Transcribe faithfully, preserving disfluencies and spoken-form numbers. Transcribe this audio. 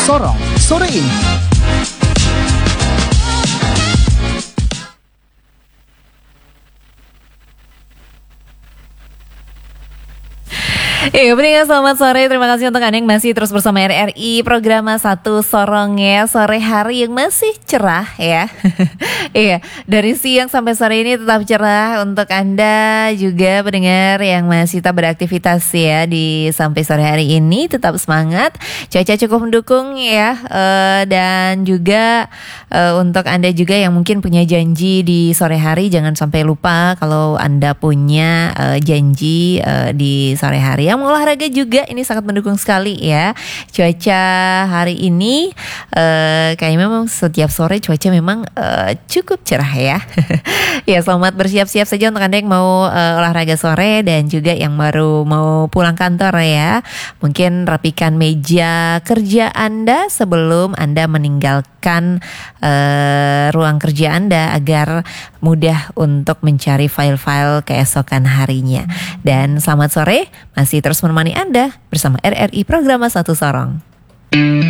Sorong sore ini. Iya, pendengar selamat sore. Terima kasih untuk Anda yang masih terus bersama R R I Program satu Sorong ya. Sore hari yang masih cerah ya. Iya, dari siang sampai sore ini tetap cerah untuk Anda juga pendengar yang masih tetap beraktivitas ya di sampai sore hari ini. Tetap semangat, cuaca cukup mendukung ya. uh, Dan juga uh, untuk Anda juga yang mungkin punya janji di sore hari, jangan sampai lupa kalau Anda punya uh, janji uh, di sore hari. Yang mau olahraga juga ini sangat mendukung sekali ya. Cuaca hari ini uh, kayaknya memang setiap sore cuaca memang uh, cukup cerah ya. Ya, selamat bersiap-siap saja untuk Anda yang mau uh, olahraga sore dan juga yang baru mau pulang kantor ya. Mungkin rapikan meja kerja Anda sebelum Anda meninggalkan uh, ruang kerja Anda agar mudah untuk mencari file-file keesokan harinya. Dan selamat sore, masih terus menemani Anda bersama R R I Program satu Sorong.